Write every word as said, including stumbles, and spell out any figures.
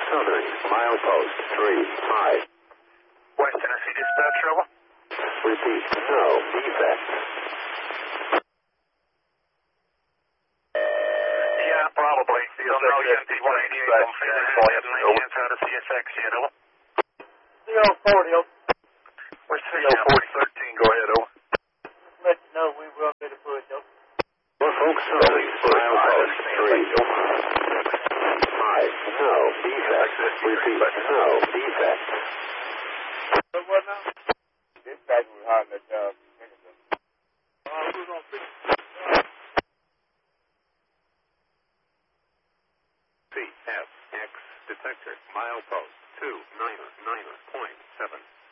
Southern, milepost three five. West Tennessee dispatch, trouble? Repeat, no defect. Yeah, probably. You don't know yet. D one eighty-eight don't see the hands out of C S X yet, over. C O forty, over. Where's C O forty thirteen? Go ahead, over. Just let you know we will be the push, over. Norfolk Southern, milepost three five. No defect. Repeat, no defect. But what now? Dispatch was hard that job. Uh, we're going to fix it. C F X detector, milepost two niner niner point seven.